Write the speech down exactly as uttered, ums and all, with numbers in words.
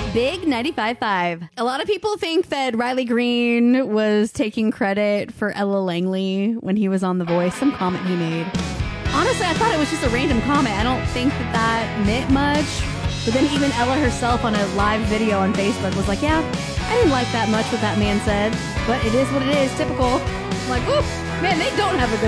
Big ninety-five point five. A lot of people think that Riley Green was taking credit for Ella Langley when he was on The Voice, some comment he made. Honestly, I thought it was just a random comment. I don't think that that meant much. But then even Ella herself on a live video on Facebook was like, yeah, I didn't like that much what that man said, but it is what it is, typical. I'm like, ooh, man, they don't have a good